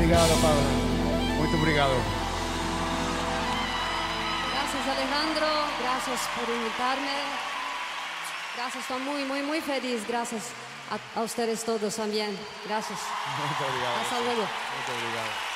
obrigado, Paula. Muito obrigado. Gracias, Alejandro. Gracias por invitarme. Gracias, estoy muy feliz. Gracias a ustedes todos también. Gracias. Muito obrigado. Hasta luego. Muito obrigado.